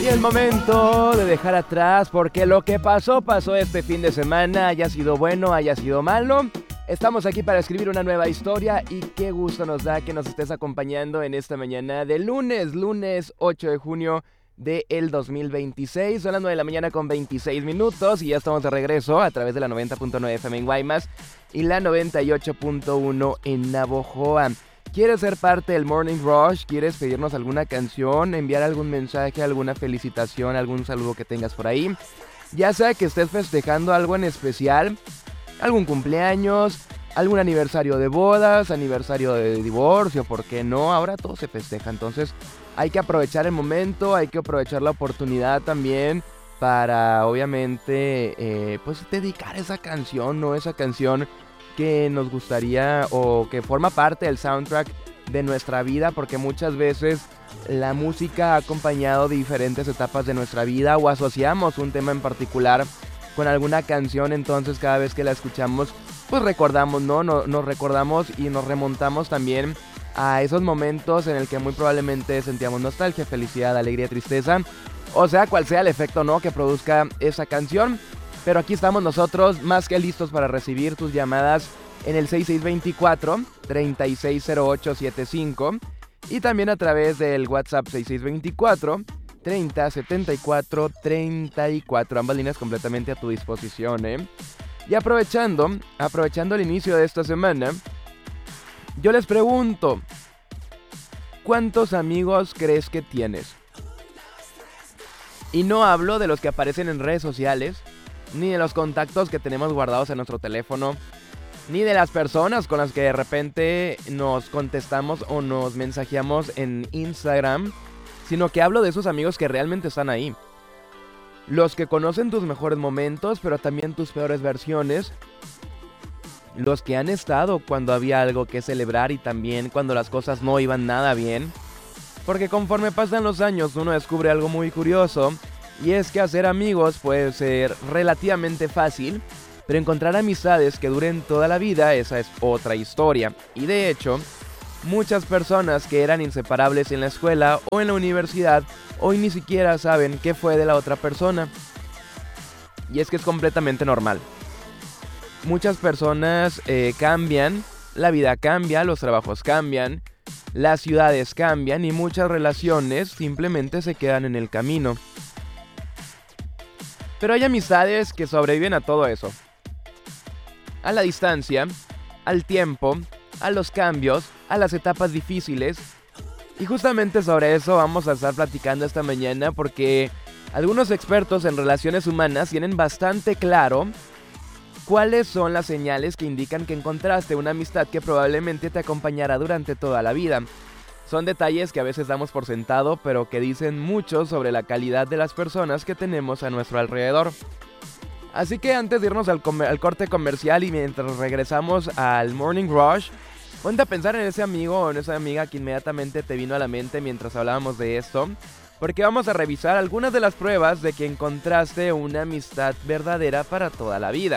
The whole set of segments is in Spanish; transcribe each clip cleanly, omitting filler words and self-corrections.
Y es momento de dejar atrás, porque lo que pasó este fin de semana, haya sido bueno, haya sido malo. Estamos aquí para escribir una nueva historia y qué gusto nos da que nos estés acompañando en esta mañana de lunes 8 de junio del 2026. Son las 9 de la mañana con 26 minutos y ya estamos de regreso a través de la 90.9 FM en Guaymas y la 98.1 en Navojoa. ¿Quieres ser parte del Morning Rush? ¿Quieres pedirnos alguna canción? ¿Enviar algún mensaje, alguna felicitación, algún saludo que tengas por ahí? Ya sea que estés festejando algo en especial, algún cumpleaños, algún aniversario de bodas, aniversario de divorcio, ¿por qué no? Ahora todo se festeja, entonces hay que aprovechar el momento, hay que aprovechar la oportunidad también para obviamente pues dedicar esa canción, ¿no? Esa canción que nos gustaría o que forma parte del soundtrack de nuestra vida, porque muchas veces la música ha acompañado diferentes etapas de nuestra vida o asociamos un tema en particular con alguna canción, entonces cada vez que la escuchamos pues recordamos, ¿no? Nos recordamos y nos remontamos también a esos momentos en el que muy probablemente sentíamos nostalgia, felicidad, alegría, tristeza, o sea, cual sea el efecto, ¿no? que produzca esa canción. Pero aquí estamos nosotros más que listos para recibir tus llamadas en el 6624-360875 y también a través del WhatsApp 6624-3074-34. Ambas líneas completamente a tu disposición, ¿eh? Y aprovechando el inicio de esta semana, yo les pregunto, ¿cuántos amigos crees que tienes? Y no hablo de los que aparecen en redes sociales, ni de los contactos que tenemos guardados en nuestro teléfono, ni de las personas con las que de repente nos contestamos o nos mensajeamos en Instagram, sino que hablo de esos amigos que realmente están ahí. Los que conocen tus mejores momentos, pero también tus peores versiones. Los que han estado cuando había algo que celebrar y también cuando las cosas no iban nada bien. Porque conforme pasan los años uno descubre algo muy curioso. Y es que hacer amigos puede ser relativamente fácil, pero encontrar amistades que duren toda la vida, esa es otra historia. Y de hecho, muchas personas que eran inseparables en la escuela o en la universidad, hoy ni siquiera saben qué fue de la otra persona. Y es que es completamente normal. Muchas personas cambian, la vida cambia, los trabajos cambian, las ciudades cambian y muchas relaciones simplemente se quedan en el camino. Pero hay amistades que sobreviven a todo eso. A la distancia, al tiempo, a los cambios, a las etapas difíciles. Y justamente sobre eso vamos a estar platicando esta mañana porque algunos expertos en relaciones humanas tienen bastante claro cuáles son las señales que indican que encontraste una amistad que probablemente te acompañará durante toda la vida. Son detalles que a veces damos por sentado, pero que dicen mucho sobre la calidad de las personas que tenemos a nuestro alrededor. Así que antes de irnos al corte comercial y mientras regresamos al Morning Rush, ponte a pensar en ese amigo o en esa amiga que inmediatamente te vino a la mente mientras hablábamos de esto, porque vamos a revisar algunas de las pruebas de que encontraste una amistad verdadera para toda la vida.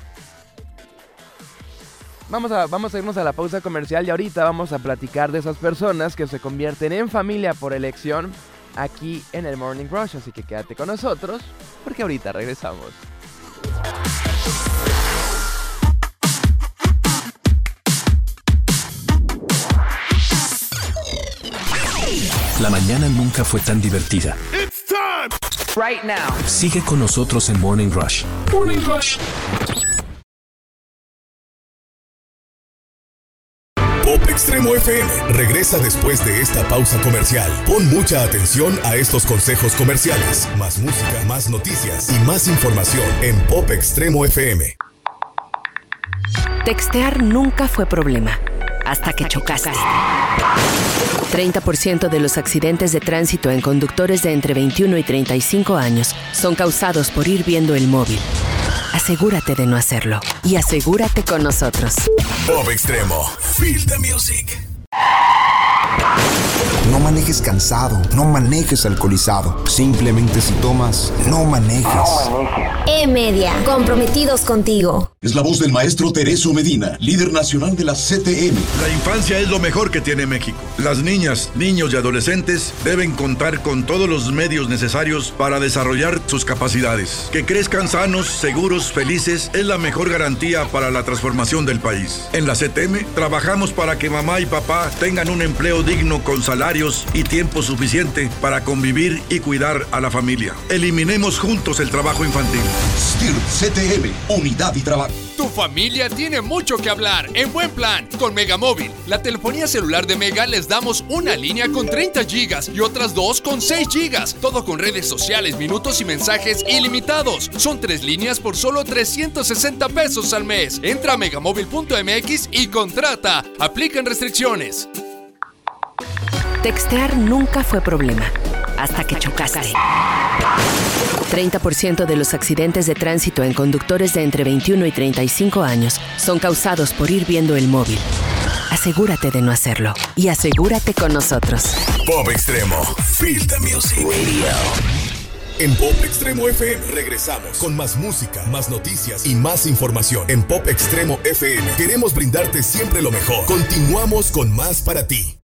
Vamos a irnos a la pausa comercial y ahorita vamos a platicar de esas personas que se convierten en familia por elección aquí en el Morning Rush. Así que quédate con nosotros porque ahorita regresamos. La mañana nunca fue tan divertida. It's time. Right now. Sigue con nosotros en Morning Rush. Morning Rush. Pop Extremo FM regresa después de esta pausa comercial. Pon mucha atención a estos consejos comerciales. Más música, más noticias y más información en Pop Extremo FM. Textear nunca fue problema, hasta que chocaste. 30% de los accidentes de tránsito en conductores de entre 21 y 35 años son causados por ir viendo el móvil. Asegúrate de no hacerlo y asegúrate con nosotros. Pop Extremo, feel the music. No manejes cansado, no manejes alcoholizado. Simplemente si tomas, no manejes. E-Media, comprometidos contigo. Es la voz del maestro Tereso Medina, líder nacional de la CTM. La infancia es lo mejor que tiene México. Las niñas, niños y adolescentes deben contar con todos los medios necesarios para desarrollar sus capacidades. Que crezcan sanos, seguros, felices es la mejor garantía para la transformación del país. En la CTM trabajamos para que mamá y papá tengan un empleo digno con salarios y tiempo suficiente para convivir y cuidar a la familia. Eliminemos juntos el trabajo infantil. STIR CTM, unidad y trabajo. Tu familia tiene mucho que hablar en buen plan con Megamóvil. La telefonía celular de Mega les damos una línea con 30 gigas y otras 2 con 6 gigas. Todo con redes sociales, minutos y mensajes ilimitados. Son 3 líneas por solo 360 pesos al mes. Entra a megamóvil.mx y contrata. Aplican restricciones. Textear nunca fue problema, hasta que chocaste. 30% de los accidentes de tránsito en conductores de entre 21 y 35 años son causados por ir viendo el móvil. Asegúrate de no hacerlo y asegúrate con nosotros. Pop Extremo, Feel the Music Radio. En Pop Extremo FM regresamos con más música, más noticias y más información. En Pop Extremo FM queremos brindarte siempre lo mejor. Continuamos con más para ti.